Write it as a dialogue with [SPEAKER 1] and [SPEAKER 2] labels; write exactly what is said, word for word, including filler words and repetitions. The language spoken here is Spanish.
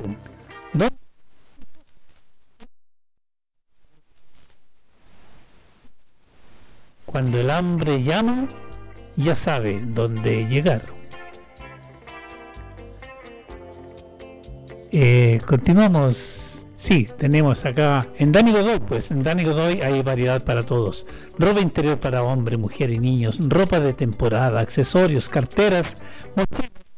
[SPEAKER 1] ¿No? Cuando el hambre llama, ya sabe dónde llegar. Eh, continuamos. Sí, tenemos acá en Dani Godoy, pues en Dani Godoy hay variedad para todos. Ropa interior para hombre, mujer y niños, ropa de temporada, accesorios, carteras, mochilas,